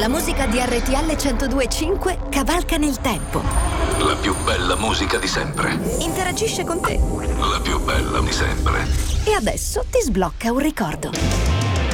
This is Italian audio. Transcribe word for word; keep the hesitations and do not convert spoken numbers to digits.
La musica di R T L centodue e cinque cavalca nel tempo. La più bella musica di sempre. Interagisce con te. La più bella di sempre. E adesso ti sblocca un ricordo.